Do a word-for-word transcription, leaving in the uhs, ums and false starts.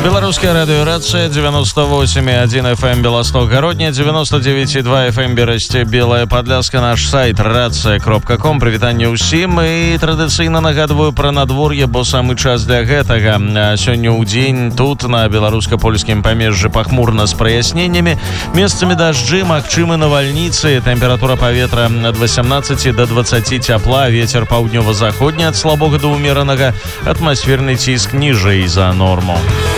Белорусская радиорация девяносто восемь и один эф эм Белосток Городня, девяносто девять и два эф эм Бересте Белая Подляска, наш сайт рация кропка ком. Прывітанне ўсім і традыцыйна нагадваю пра надвор'е, бо самы час для гэтага. Сёння ў дзень тут на беларуска-польскім памежжы пахмурна з праясненнямі, месцамі дажджы, магчымы навальніцы, тэмпература паветра ад васямнаццаці да дваццаці цяпла, вецер паўднёва-заходні ад слабога да ўмеранага, атмасферны ціск ніжэй за норму.